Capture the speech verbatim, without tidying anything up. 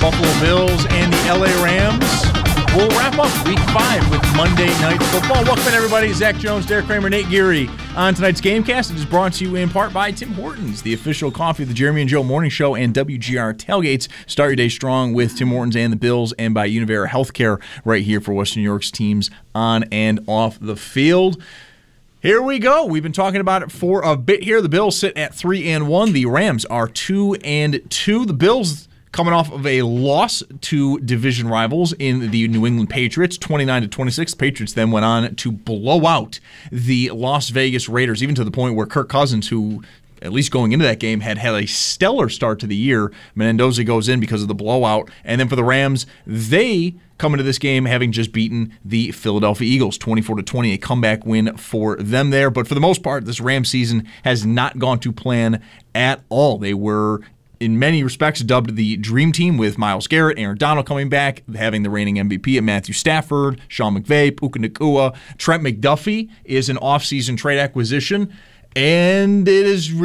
Buffalo Bills and the L A Rams. We'll wrap up week five with Monday Night Football. Welcome, everybody. Zach Jones, Derek Kramer, Nate Geary on tonight's Gamecast. It is brought to you in part by Tim Hortons, the official coffee of the Jeremy and Joe Morning Show and W G R Tailgates. Start your day strong with Tim Hortons and the Bills, and by Univera Healthcare right here for Western New York's teams on and off the field. Here we go. We've been talking about it for a bit here. The Bills sit at three and one. The Rams are two and two. The Bills coming off of a loss to division rivals in the New England Patriots, twenty-nine to twenty-six. The Patriots then went on to blow out the Las Vegas Raiders, even to the point where Kirk Cousins, who at least going into that game, had had a stellar start to the year. Mendoza goes in because of the blowout. And then for the Rams, they come into this game having just beaten the Philadelphia Eagles, twenty-four to twenty, a comeback win for them there. But for the most part, this Rams season has not gone to plan at all. They were, in many respects, dubbed the Dream Team with Myles Garrett, Aaron Donald coming back, having the reigning M V P at Matthew Stafford, Sean McVay, Puka Nacua. Trent McDuffie is an offseason trade acquisition, and it is